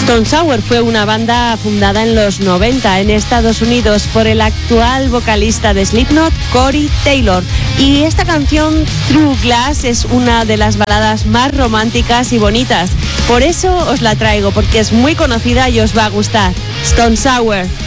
Stone Sour fue una banda fundada en los 90 en Estados Unidos por el actual vocalista de Slipknot, Corey Taylor. Y esta canción, True Glass, es una de las baladas más románticas y bonitas. Por eso os la traigo, porque es muy conocida y os va a gustar. Stone Sour.